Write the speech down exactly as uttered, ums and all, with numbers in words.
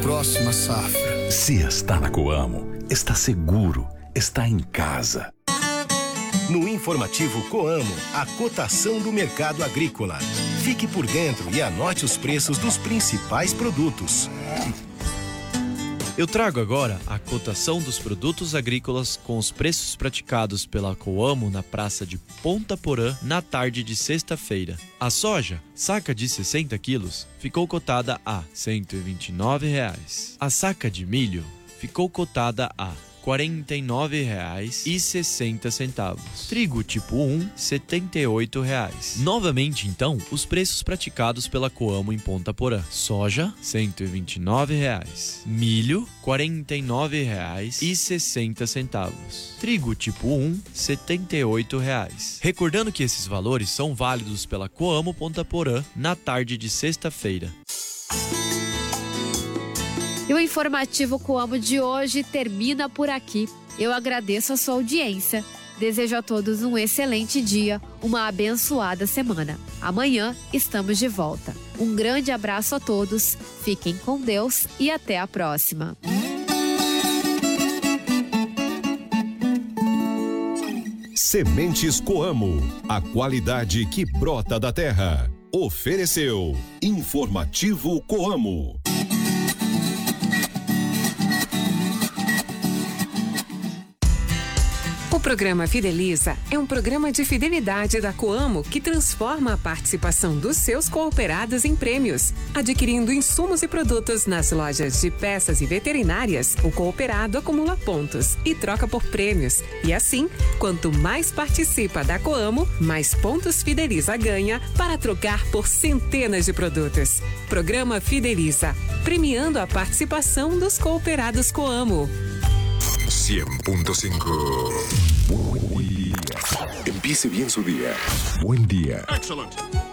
Próxima safra. Se está na Coamo, está seguro, está em casa. No informativo Coamo, a cotação do mercado agrícola. Fique por dentro e anote os preços dos principais produtos. Eu trago agora a cotação dos produtos agrícolas com os preços praticados pela Coamo na praça de Ponta Porã na tarde de sexta-feira. A soja, saca de sessenta quilos, ficou cotada a cento e vinte e nove reais. A saca de milho ficou cotada a quarenta e nove reais e sessenta centavos. Trigo tipo um, setenta e oito reais. Novamente, então, os preços praticados pela Coamo em Ponta Porã. Soja, cento e vinte e nove reais. Milho, quarenta e nove reais e sessenta centavos. Trigo tipo um, setenta e oito reais. Recordando que esses valores são válidos pela Coamo Ponta Porã na tarde de sexta-feira. E o informativo Coamo de hoje termina por aqui. Eu agradeço a sua audiência. Desejo a todos um excelente dia, uma abençoada semana. Amanhã estamos de volta. Um grande abraço a todos, fiquem com Deus e até a próxima. Sementes Coamo, a qualidade que brota da terra. Ofereceu Informativo Coamo. O programa Fideliza é um programa de fidelidade da Coamo que transforma a participação dos seus cooperados em prêmios. Adquirindo insumos e produtos nas lojas de peças e veterinárias, o cooperado acumula pontos e troca por prêmios. E assim, quanto mais participa da Coamo, mais pontos Fideliza ganha para trocar por centenas de produtos. Programa Fideliza, premiando a participação dos cooperados Coamo. cien punto cinco. Buen día. Empiece bien su día. Buen día. Excellent.